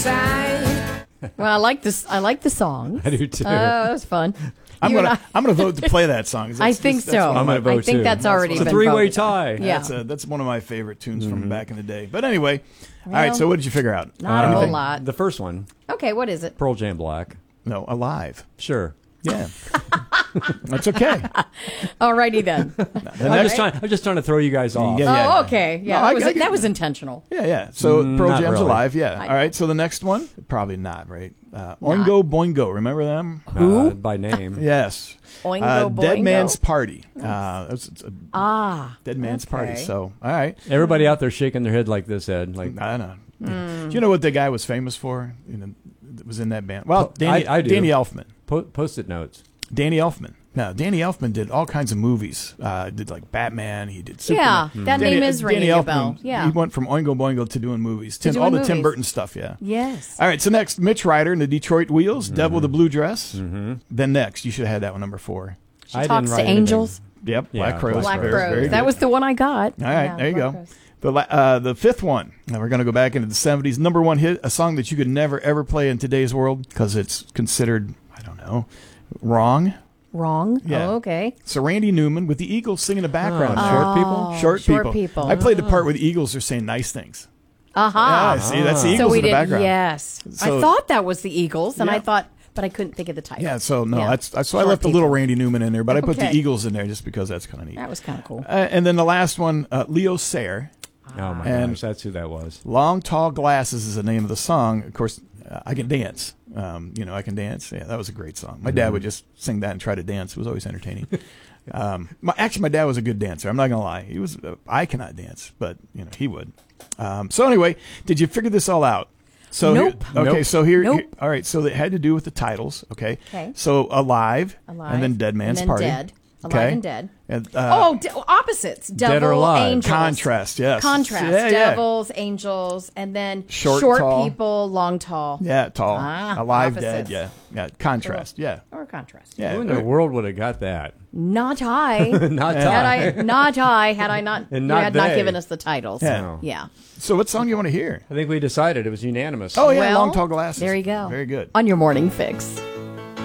side. Well, I like this. I like the song. I do too. That was fun. I'm gonna vote to play that song. I think so. I'm gonna vote I think too. that's already It's a been three-way voted. tie. Yeah. That's one of my favorite tunes from back in the day. But anyway, all right. So what did you figure out? Not a whole lot. The first one, Okay, what is it? Pearl Jam Black. No, Alive. Sure. Yeah, that's okay. Alrighty then. I'm just trying to throw you guys off. Yeah. Oh, okay. Yeah, No, that was intentional. Yeah. So Pearl not Jam's really. Alive. Yeah. All right. So the next one, probably not right. Oingo Boingo. Remember them? Who? By name. Yes. Oingo Dead Boingo. Man's Party. It's a Dead Man's Party. okay. So all right. Everybody out there shaking their head like this, Ed. Like I know. Do you know what the guy was famous for? That was in that band. Well, I do. Danny Elfman. Post-it notes. Danny Elfman. Now, Danny Elfman did all kinds of movies. Did like Batman. He did Superman. Yeah, that name is ringing Danny a bell. Elfman, Yeah. He went from Oingo Boingo to doing movies. doing All the Tim movies. Burton stuff, yeah. Yes. All right, so next, Mitch Ryder and the Detroit Wheels, Devil with the Blue Dress. Then next, you should have had that one, number 4. I didn't Talks write to anything. angels. Yep, Yeah, Black Crows. Black Very, Crows. very That good. was the one I got. All right, there you go. The fifth one. Now we're going to go back into the 70s. Number 1 hit, a song that you could never, ever play in today's world because it's considered, I don't know, wrong. Wrong. Yeah. Oh, okay. So Randy Newman with the Eagles singing the background. Short people? Short people. I played the part where the Eagles are saying nice things. Aha. Yeah, see, that's the Eagles So we in the did. background. Yes. So- I thought that was the Eagles, and Yeah. I thought, but I couldn't think of the title. Yeah, so no, Yeah. that's so I Short left a little people. Randy Newman in there, but I put the Okay. Eagles in there just because that's kind of neat. That was kind of cool. And then the last one, Leo Sayer, Oh my And- gosh, that's who that was. Long Tall Glasses is the name of the song. Of course, I Can Dance. I Can Dance. Yeah, that was a great song. My dad would just sing that and try to dance. It was always entertaining. My dad was a good dancer. I'm not gonna lie. He was. I cannot dance, but he would. So anyway, did you figure this all out? So Nope. So here, Nope. all right. So it had to do with the titles. Okay. Okay. So Alive, Alive. and then Dead Man's and then Party. Dead. Alive Okay. and Dead. And, Opposites. Devil, Dead or alive. angels. Contrast. Yes. Contrast. Yeah, yeah. Devils, angels, and then Short, tall. people, long, tall. Yeah, tall. Alive, opposites. Dead. Yeah. Contrast. Yeah. Or contrast. Yeah. Who in the world would have got that? Not I. Not Had I not And you not had not they. given us the titles. Yeah. Yeah. So what song do you want to hear? I think we decided it was unanimous. Oh yeah, Well, Long Tall Glasses. There you go. Very good. On your morning fix.